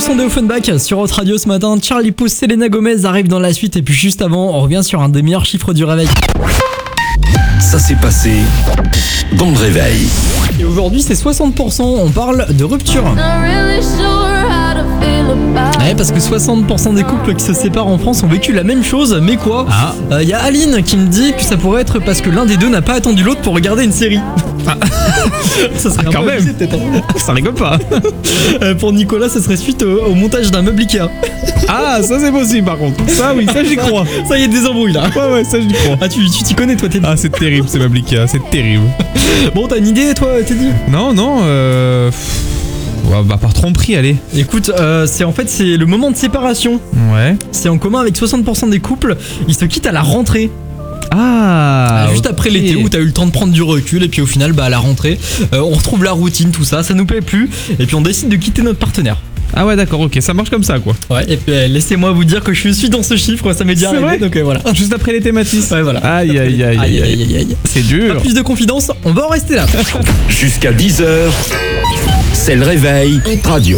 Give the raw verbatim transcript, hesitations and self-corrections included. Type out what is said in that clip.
son de Offenbach sur Hot Radio ce matin. Charlie Puth, Selena Gomez arrive dans la suite et puis juste avant, on revient sur un des meilleurs chiffres du réveil. Ça s'est passé dans le réveil. Et aujourd'hui c'est soixante pour cent, on parle de rupture. Ouais, parce que soixante pour cent des couples qui se séparent en France ont vécu la même chose, mais quoi ? Il Ah. euh, y a Aline qui me dit que ça pourrait être parce que l'un des deux n'a pas attendu l'autre pour regarder une série. Ça serait Ah, un quand peu même. abusé, peut-être, hein. Ça rigole pas. Euh, Pour Nicolas, ça serait suite au, au montage d'un meuble Ikea. Ah, ça c'est possible par contre. Ça oui, ça j'y crois. Ça y est, des embrouilles là. Ouais, ouais, ça j'y crois. Ah, tu tu t'y connais toi, Teddy. Ah, c'est terrible, c'est ma Ikea, c'est terrible. Bon, t'as une idée toi, Teddy ? Non, non, euh. Ouais, bah, par tromperie, allez. Écoute, euh, c'est en fait c'est le moment de séparation. Ouais. C'est en commun avec soixante pour cent des couples. Ils se quittent à la rentrée. Ah. Juste ok. après l'été où t'as eu le temps de prendre du recul et puis au final bah à la rentrée euh, on retrouve la routine, tout ça, ça nous plaît plus et puis on décide de quitter notre partenaire. Ah ouais, d'accord, ok, ça marche comme ça quoi. Ouais, et puis euh, laissez-moi vous dire que je suis dans ce chiffre, ça m'est déjà C'est arrivé, vrai donc euh, voilà. Juste après les thématiques. Ouais, voilà. Aïe, aïe, aïe, aïe, aïe. aïe, aïe. C'est Pas dur. plus de confidence, on va en rester là. Jusqu'à dix heures, c'est le réveil Radio.